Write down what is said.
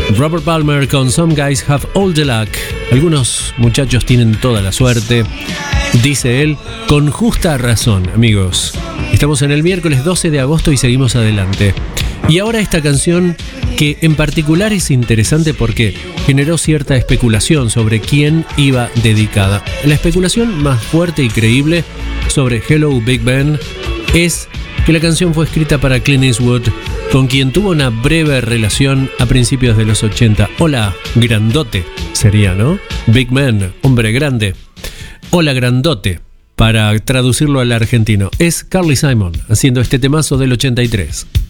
Robert Palmer con Some Guys Have All the Luck. Algunos muchachos tienen toda la suerte, dice él, con justa razón, amigos. Estamos en el miércoles 12 de agosto y seguimos adelante. Y ahora esta canción que en particular es interesante porque generó cierta especulación sobre quién iba dedicada. La especulación más fuerte y creíble sobre Hello Big Ben es que la canción fue escrita para Clint Eastwood, con quien tuvo una breve relación a principios de los 80. Hola, grandote sería, ¿no? Big Man, hombre grande. Hola, grandote, para traducirlo al argentino. Es Carly Simon haciendo este temazo del 83.